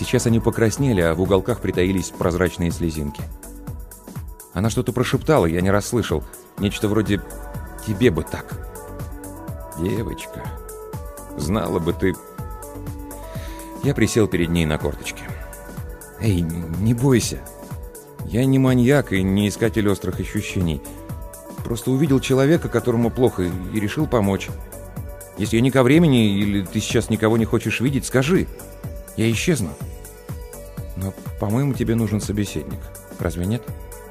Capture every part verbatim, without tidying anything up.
Сейчас они покраснели, а в уголках притаились прозрачные слезинки. Она что-то прошептала, я не расслышал. Нечто вроде «тебе бы так». «Девочка, знала бы ты...» Я присел перед ней на корточки. «Эй, не бойся. Я не маньяк и не искатель острых ощущений. Просто увидел человека, которому плохо, и решил помочь. Если не ко времени, или ты сейчас никого не хочешь видеть, скажи. Я исчезну. Но, по-моему, тебе нужен собеседник. Разве нет?»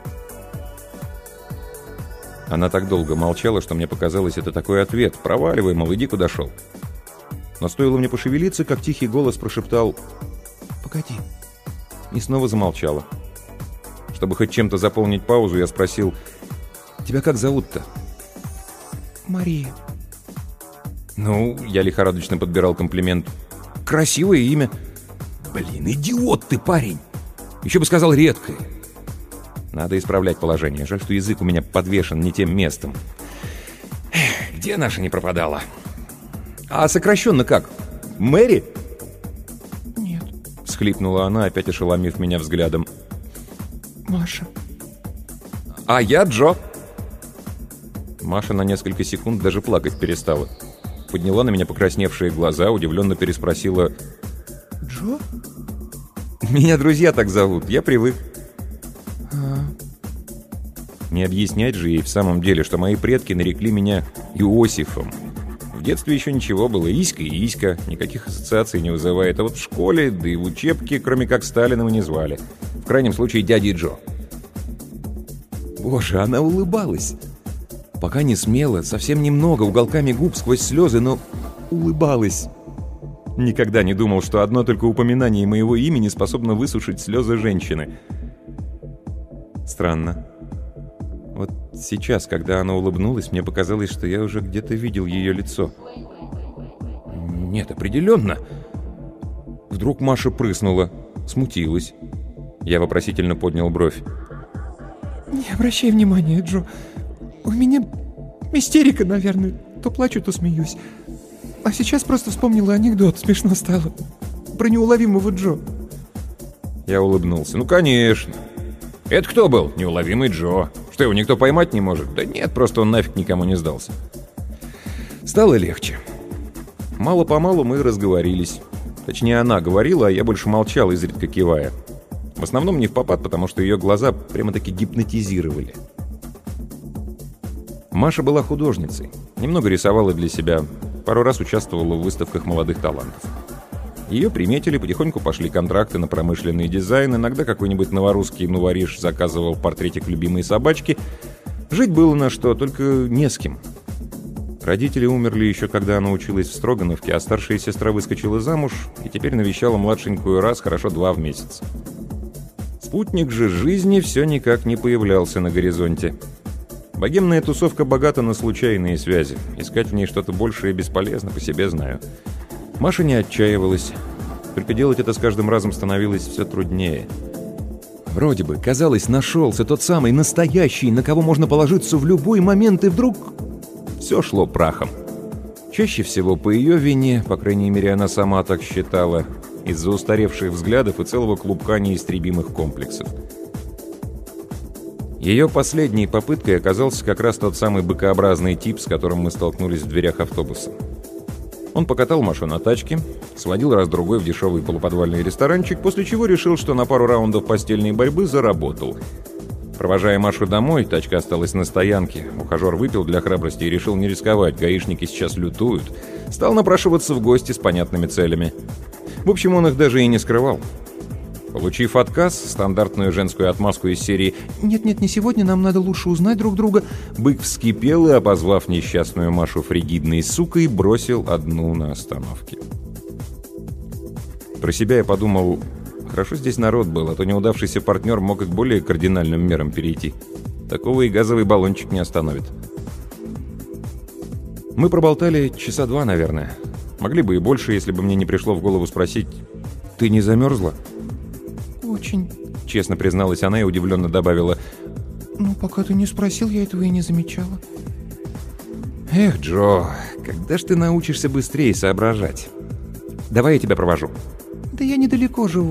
Она так долго молчала, что мне показалось, это такой ответ. «Проваливай, мол, иди куда шел». Но стоило мне пошевелиться, как тихий голос прошептал «Погоди». И снова замолчала. Чтобы хоть чем-то заполнить паузу, я спросил: «Тебя как зовут-то?» «Мария». «Ну, я лихорадочно подбирал комплимент. Красивое имя». «Блин, идиот ты, парень! Еще бы сказал редкое». Надо исправлять положение. Жаль, что язык у меня подвешен не тем местом. Эх, где наша не пропадала? А сокращенно как? Мэри? «Нет». Всхлипнула она, опять ошеломив меня взглядом. «Маша». «А я Джо». Маша на несколько секунд даже плакать перестала. Подняла на меня покрасневшие глаза, удивленно переспросила: «Джо?» «Меня друзья так зовут, я привык». А... Не объяснять же ей в самом деле, что мои предки нарекли меня Иосифом. В детстве еще ничего было, Иська и Иська, никаких ассоциаций не вызывает. А вот в школе, да и в учебке, кроме как Сталина, не звали. В крайнем случае дядей Джо. Боже, она улыбалась. Пока не смело, совсем немного, уголками губ сквозь слезы, но улыбалась. Никогда не думал, что одно только упоминание моего имени способно высушить слезы женщины. Странно. Вот сейчас, когда она улыбнулась, мне показалось, что я уже где-то видел ее лицо. Нет, определенно. Вдруг Маша прыснула, смутилась. Я вопросительно поднял бровь. «Не обращай внимания, Джо. У меня истерика, наверное. То плачу, то смеюсь. А сейчас просто вспомнила анекдот, смешно стало. Про неуловимого Джо». Я улыбнулся. «Ну, конечно. Это кто был? Неуловимый Джо. Что, его никто поймать не может? Да нет, просто он нафиг никому не сдался». Стало легче. Мало-помалу мы разговорились. Точнее, она говорила, а я больше молчал, изредка кивая. В основном не впопад, потому что ее глаза прямо-таки гипнотизировали. Маша была художницей. Немного рисовала для себя. Пару раз участвовала в выставках молодых талантов. Ее приметили, потихоньку пошли контракты на промышленный дизайн. Иногда какой-нибудь новорусский новориш заказывал портретик любимой собачки. Жить было на что, только не с кем. Родители умерли еще когда она училась в Строгановке, а старшая сестра выскочила замуж и теперь навещала младшенькую раз, хорошо два в месяц. Спутник же жизни все никак не появлялся на горизонте. Богемная тусовка богата на случайные связи. Искать в ней что-то большее бесполезно, по себе знаю. Маша не отчаивалась. Только делать это с каждым разом становилось все труднее. Вроде бы, казалось, нашелся тот самый настоящий, на кого можно положиться в любой момент, и вдруг все шло прахом. Чаще всего по ее вине, по крайней мере, она сама так считала, из-за устаревших взглядов и целого клубка неистребимых комплексов. Ее последней попыткой оказался как раз тот самый быкообразный тип, с которым мы столкнулись в дверях автобуса. Он покатал Машу на тачке, сводил раз-другой в дешевый полуподвальный ресторанчик, после чего решил, что на пару раундов постельной борьбы заработал. Провожая Машу домой, тачка осталась на стоянке. Ухажер выпил для храбрости и решил не рисковать, гаишники сейчас лютуют. Стал напрашиваться в гости с понятными целями. В общем, он их даже и не скрывал. Получив отказ, стандартную женскую отмазку из серии «Нет-нет, не сегодня, нам надо лучше узнать друг друга», бык вскипел и, обозвав несчастную Машу фригидной сукой, бросил одну на остановке. Про себя я подумал, хорошо здесь народ был, а то неудавшийся партнер мог и к более кардинальным мерам перейти. Такого и газовый баллончик не остановит. Мы проболтали часа два, наверное. Могли бы и больше, если бы мне не пришло в голову спросить: «Ты не замерзла?» «Очень», — честно призналась она и удивленно добавила: «Ну, пока ты не спросил, я этого и не замечала». «Эх, Джо, когда ж ты научишься быстрее соображать? Давай я тебя провожу». «Да я недалеко живу».